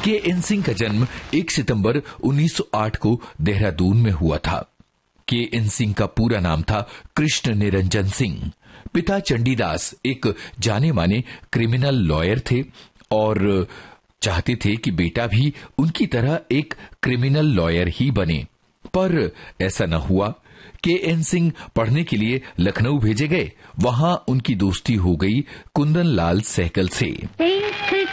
के एन सिंह का जन्म 1 सितंबर 1908 को देहरादून में हुआ था। के एन सिंह का पूरा नाम था कृष्ण निरंजन सिंह। पिता चंडीदास एक जाने माने क्रिमिनल लॉयर थे और चाहते थे कि बेटा भी उनकी तरह एक क्रिमिनल लॉयर ही बने, पर ऐसा न हुआ। के एन सिंह पढ़ने के लिए लखनऊ भेजे गए। वहां उनकी दोस्ती हो गई कुंदन लाल सहगल से।